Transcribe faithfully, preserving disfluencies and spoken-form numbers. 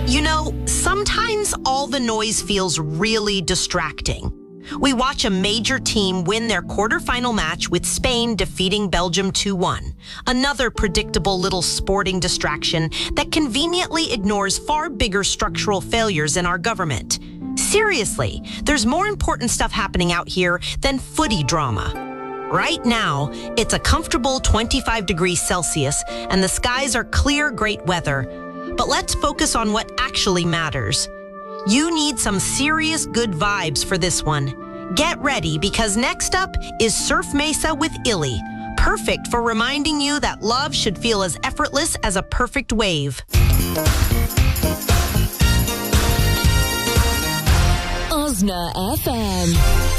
You know, sometimes all the noise feels really distracting. We watch a major team win their quarterfinal match with Spain defeating Belgium two one. Another predictable little sporting distraction that conveniently ignores far bigger structural failures in our government. Seriously, there's more important stuff happening out here than footy drama. Right now, it's a comfortable twenty-five degrees Celsius and the skies are clear, great weather. But let's focus on what actually matters. You need some serious good vibes for this one. Get ready, because next up is Surf Mesa with Illy. Perfect for reminding you that love should feel as effortless as a perfect wave. Osna F M.